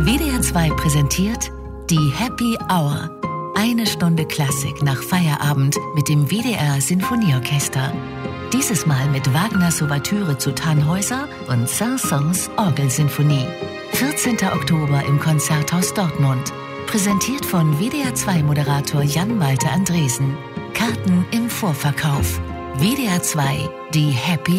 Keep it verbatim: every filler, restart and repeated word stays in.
W D R zwei präsentiert die Happy Hour. Eine Stunde Klassik nach Feierabend mit dem W D R Sinfonieorchester. Dieses Mal mit Wagners Ouvertüre zu Tannhäuser und Saint-Saëns Orgelsinfonie. vierzehnten Oktober im Konzerthaus Dortmund. Präsentiert von W D R zwei Moderator Jan-Malte Andresen. Karten im Vorverkauf. W D R zwei, die Happy